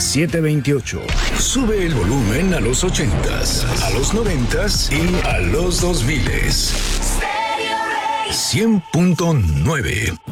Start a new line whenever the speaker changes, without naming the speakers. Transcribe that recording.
728. Sube el volumen a los 80s, a los 90s y a los 2000s. 100.9.